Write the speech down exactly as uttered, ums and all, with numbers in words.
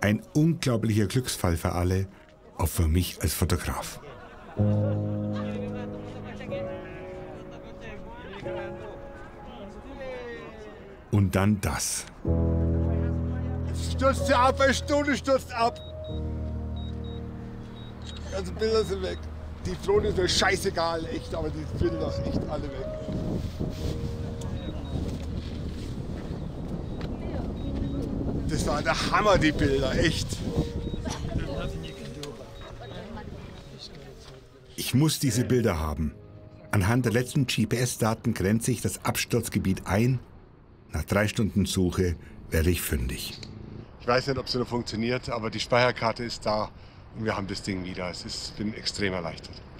Ein unglaublicher Glücksfall für alle, auch für mich als Fotograf. Und dann das. Jetzt stürzt sie ab, eine Stunde stürzt ab. Die ganzen Bilder sind weg. Die Drohne ist mir scheißegal, echt, aber die Bilder sind echt alle weg. Das war der Hammer, die Bilder, echt. Ich muss diese Bilder haben. Anhand der letzten G P S-Daten grenze ich das Absturzgebiet ein. Nach drei Stunden Suche werde ich fündig. Ich weiß nicht, ob es noch funktioniert, aber die Speicherkarte ist da und wir haben das Ding wieder. Ich bin extrem erleichtert.